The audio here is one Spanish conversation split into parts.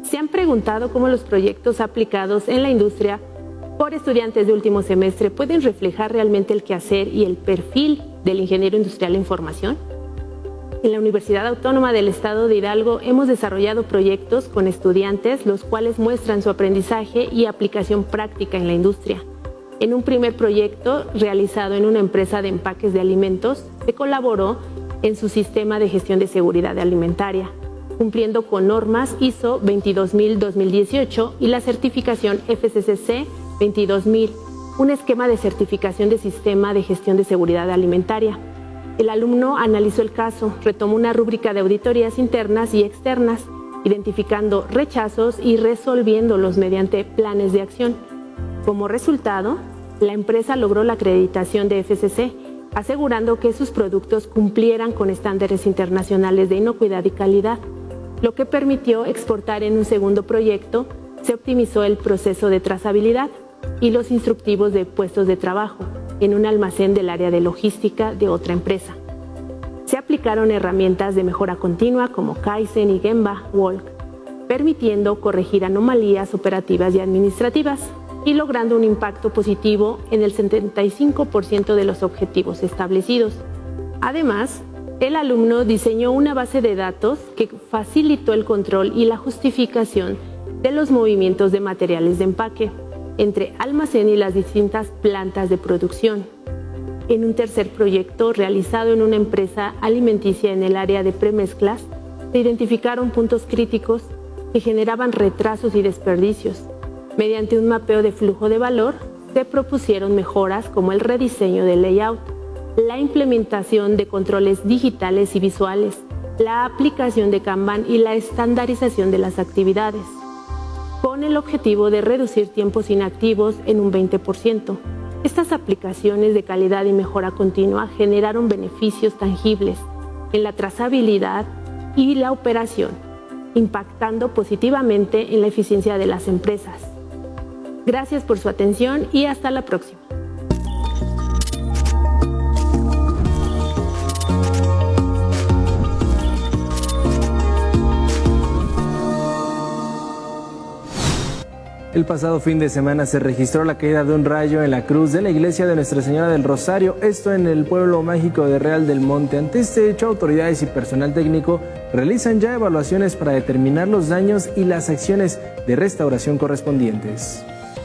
¿Se han preguntado cómo los proyectos aplicados en la industria por estudiantes de último semestre pueden reflejar realmente el quehacer y el perfil del ingeniero industrial en formación? En la Universidad Autónoma del Estado de Hidalgo hemos desarrollado proyectos con estudiantes, los cuales muestran su aprendizaje y aplicación práctica en la industria. En un primer proyecto realizado en una empresa de empaques de alimentos, se colaboró en su sistema de gestión de seguridad alimentaria, cumpliendo con normas ISO 22000-2018 y la certificación FSSC 22000, un esquema de certificación de sistema de gestión de seguridad alimentaria. El alumno analizó el caso, retomó una rúbrica de auditorías internas y externas, identificando rechazos y resolviéndolos mediante planes de acción. Como resultado, la empresa logró la acreditación de FSC, asegurando que sus productos cumplieran con estándares internacionales de inocuidad y calidad, lo que permitió exportar. En un segundo proyecto, se optimizó el proceso de trazabilidad y los instructivos de puestos de trabajo en un almacén del área de logística de otra empresa. Se aplicaron herramientas de mejora continua como Kaizen y Gemba Walk, permitiendo corregir anomalías operativas y administrativas y logrando un impacto positivo en el 75% de los objetivos establecidos. Además, el alumno diseñó una base de datos que facilitó el control y la justificación de los movimientos de materiales de empaque entre almacén y las distintas plantas de producción. En un tercer proyecto realizado en una empresa alimenticia en el área de premezclas, se identificaron puntos críticos que generaban retrasos y desperdicios. Mediante un mapeo de flujo de valor, se propusieron mejoras como el rediseño del layout, la implementación de controles digitales y visuales, la aplicación de Kanban y la estandarización de las actividades, con el objetivo de reducir tiempos inactivos en un 20%. Estas aplicaciones de calidad y mejora continua generaron beneficios tangibles en la trazabilidad y la operación, impactando positivamente en la eficiencia de las empresas. Gracias por su atención y hasta la próxima. El pasado fin de semana se registró la caída de un rayo en la cruz de la iglesia de Nuestra Señora del Rosario, esto en el pueblo mágico de Real del Monte. Ante este hecho, autoridades y personal técnico realizan ya evaluaciones para determinar los daños y las acciones de restauración correspondientes.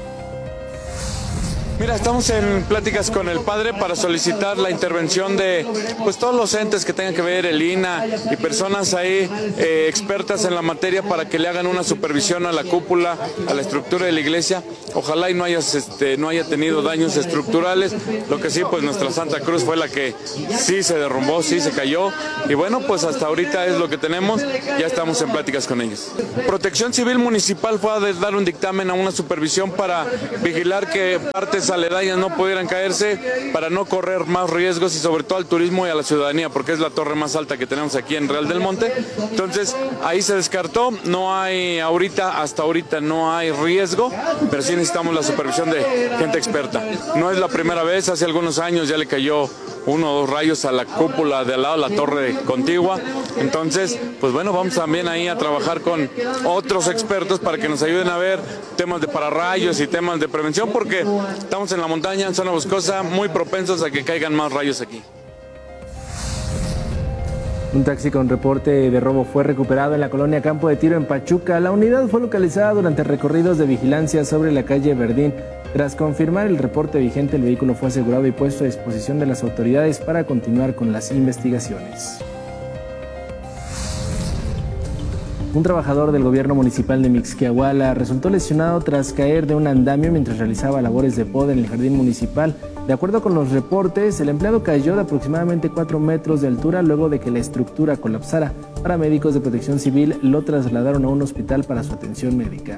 Mira, estamos en pláticas con el padre para solicitar la intervención de todos los entes que tengan que ver, el INAH y personas ahí expertas en la materia para que le hagan una supervisión a la cúpula, a la estructura de la iglesia. Ojalá y no haya tenido daños estructurales. Lo que sí, pues nuestra Santa Cruz fue la que sí se derrumbó, sí se cayó. Y bueno, pues hasta ahorita es lo que tenemos. Ya estamos en pláticas con ellos. Protección Civil Municipal fue a dar un dictamen a una supervisión para vigilar que partes aledañas no pudieran caerse, para no correr más riesgos y sobre todo al turismo y a la ciudadanía, porque es la torre más alta que tenemos aquí en Real del Monte. Entonces ahí se descartó, no hay hasta ahorita no hay riesgo, pero sí necesitamos la supervisión de gente experta. No es la primera vez, hace algunos años ya le cayó 1 o 2 rayos a la cúpula de al lado, la torre contigua. Entonces, pues bueno, vamos también ahí a trabajar con otros expertos para que nos ayuden a ver temas de pararrayos y temas de prevención, porque estamos en la montaña, en zona boscosa, muy propensos a que caigan más rayos aquí. Un taxi con reporte de robo fue recuperado en la colonia Campo de Tiro en Pachuca. La unidad fue localizada durante recorridos de vigilancia sobre la calle Verdín. Tras confirmar el reporte vigente, el vehículo fue asegurado y puesto a disposición de las autoridades para continuar con las investigaciones. Un trabajador del gobierno municipal de Mixquiahuala resultó lesionado tras caer de un andamio mientras realizaba labores de poda en el jardín municipal. De acuerdo con los reportes, el empleado cayó de aproximadamente 4 metros de altura luego de que la estructura colapsara. Paramédicos de Protección Civil lo trasladaron a un hospital para su atención médica.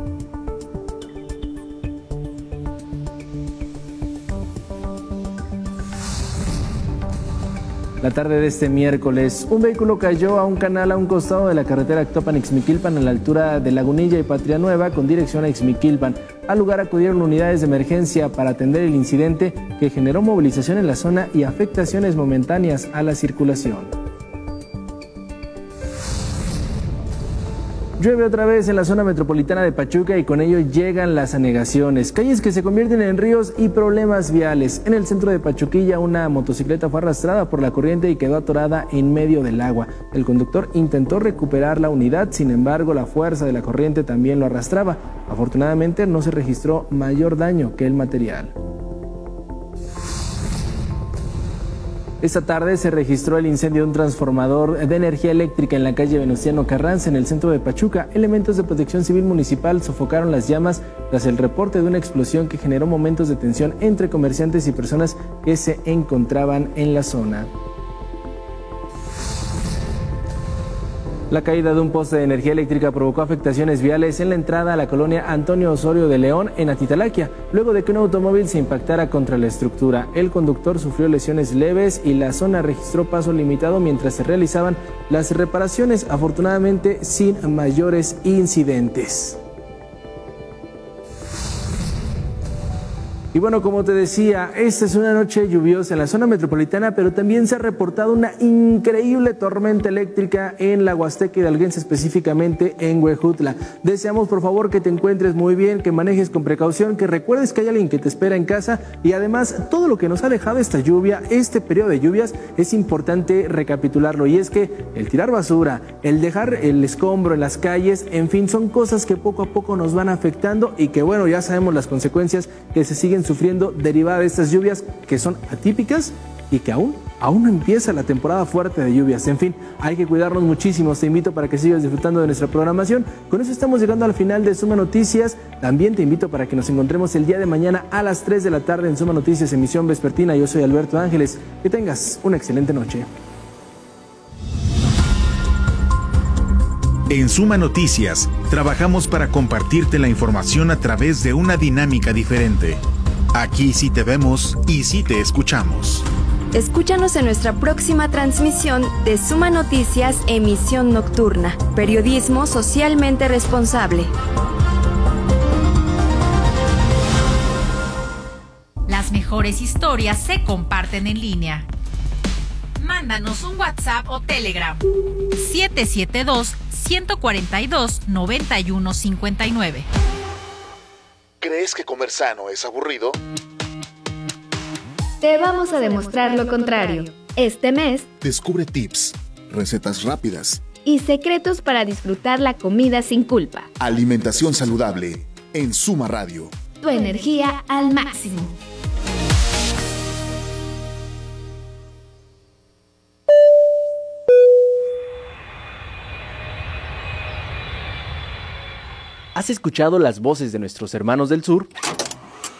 La tarde de este miércoles, un vehículo cayó a un canal a un costado de la carretera Actopan-Ixmiquilpan a la altura de Lagunilla y Patria Nueva con dirección a Ixmiquilpan. Al lugar acudieron unidades de emergencia para atender el incidente que generó movilización en la zona y afectaciones momentáneas a la circulación. Llueve otra vez en la zona metropolitana de Pachuca y con ello llegan las anegaciones. Calles que se convierten en ríos y problemas viales. En el centro de Pachuquilla, una motocicleta fue arrastrada por la corriente y quedó atorada en medio del agua. El conductor intentó recuperar la unidad, sin embargo, la fuerza de la corriente también lo arrastraba. Afortunadamente, no se registró mayor daño que el material. Esta tarde se registró el incendio de un transformador de energía eléctrica en la calle Venustiano Carranza, en el centro de Pachuca. Elementos de protección civil municipal sofocaron las llamas tras el reporte de una explosión que generó momentos de tensión entre comerciantes y personas que se encontraban en la zona. La caída de un poste de energía eléctrica provocó afectaciones viales en la entrada a la colonia Antonio Osorio de León, en Atitalaquia, luego de que un automóvil se impactara contra la estructura. El conductor sufrió lesiones leves y la zona registró paso limitado mientras se realizaban las reparaciones, afortunadamente sin mayores incidentes. Y bueno, como te decía, esta es una noche lluviosa en la zona metropolitana, pero también se ha reportado una increíble tormenta eléctrica en la Huasteca hidalguense, específicamente en Huejutla. Deseamos, por favor, que te encuentres muy bien, que manejes con precaución, que recuerdes que hay alguien que te espera en casa y además todo lo que nos ha dejado esta lluvia, este periodo de lluvias, es importante recapitularlo. Y es que el tirar basura, el dejar el escombro en las calles, en fin, son cosas que poco a poco nos van afectando y que bueno, ya sabemos las consecuencias que se siguen sufriendo derivada de estas lluvias que son atípicas y que aún no empieza la temporada fuerte de lluvias. En fin, hay que cuidarnos muchísimo. Te invito para que sigas disfrutando de nuestra programación. Con eso estamos llegando al final de Suma Noticias. También te invito para que nos encontremos el día de mañana a las 3 de la tarde en Suma Noticias, emisión vespertina. Yo soy Alberto Ángeles. Que tengas una excelente noche. En Suma Noticias, trabajamos para compartirte la información a través de una dinámica diferente. Aquí sí te vemos y sí te escuchamos. Escúchanos en nuestra próxima transmisión de Suma Noticias, emisión nocturna. Periodismo socialmente responsable. Las mejores historias se comparten en línea. Mándanos un WhatsApp o Telegram. 772-142-9159. ¿Crees que comer sano es aburrido? Te vamos a demostrar lo contrario. Este mes, Descubre tips, recetas rápidas y secretos para disfrutar la comida sin culpa. Alimentación saludable en Suma Radio. Tu energía al máximo. ¿Has escuchado las voces de nuestros hermanos del sur?